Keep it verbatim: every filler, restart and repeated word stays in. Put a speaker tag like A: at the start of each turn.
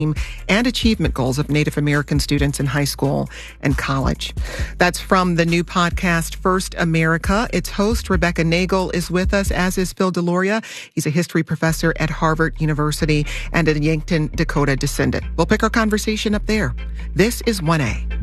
A: and achievement goals of Native American students in high school and college. That's from the new podcast, First America. Its host, Rebecca Nagel, is with us, as is Phil Deloria. He's a history professor at Harvard University and a Yankton, Dakota descendant. We'll pick our conversation up there. This is one A.